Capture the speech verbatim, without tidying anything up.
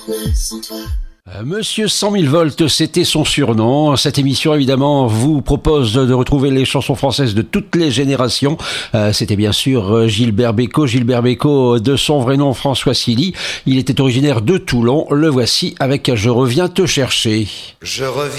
journée sans toi. Monsieur cent mille volts, c'était son surnom. Cette émission, évidemment, vous propose de retrouver les chansons françaises de toutes les générations. Euh, c'était bien sûr Gilbert Bécaud. Gilbert Bécaud, de son vrai nom, François Silly. Il était originaire de Toulon. Le voici avec « Je reviens te chercher ». Je reviens